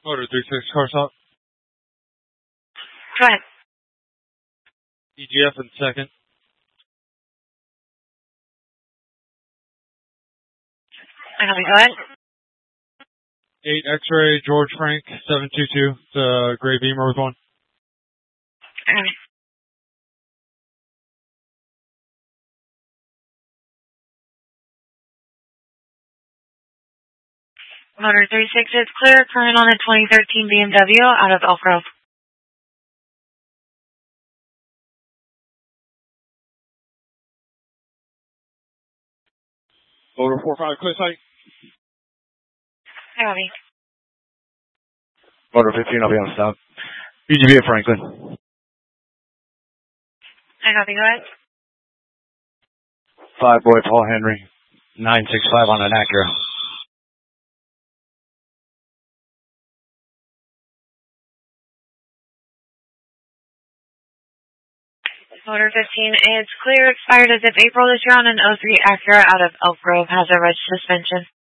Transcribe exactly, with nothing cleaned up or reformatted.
Motor three six car stop. Go ahead. E G F in second. I copy. Go ahead. eight X-ray George Frank seven two two. The gray Beamer with one. I copy. Motor three six is clear. Current on a twenty thirteen B M W out of Elk Grove. Motor four five clear sight. I copy. Motor fifteen, I'll be on stop. U G V at Franklin. I copy. Go ahead. Five boy Paul Henry. nine six five on an Acura. Motor fifteen is clear. Expired as of April this year on an oh three Acura out of Elk Grove. Has a red suspension.